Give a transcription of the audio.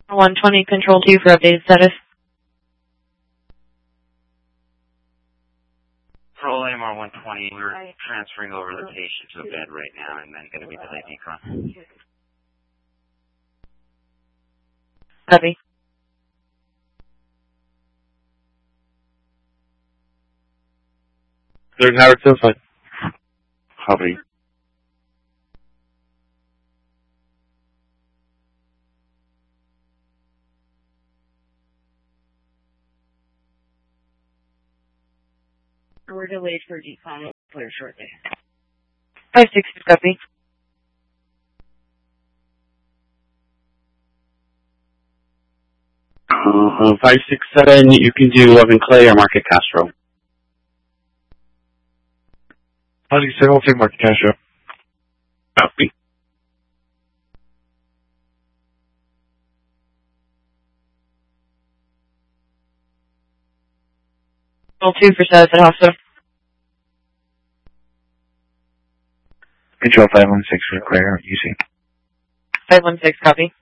120, Control 2 for updated status. Control AMR 120, we're transferring over the patient to a bed right now and then going to be delayed decron. Copy. Third Howard Hillside. Copy. We're delayed for decon. Clear shortly. 5-6, copy. Uh, 567, you can do 11 Clay or Market Castro. 567, we'll take Market Castro. Copy. Control 2 for status at hospital. Control 516 for Claire, UC. 516, copy.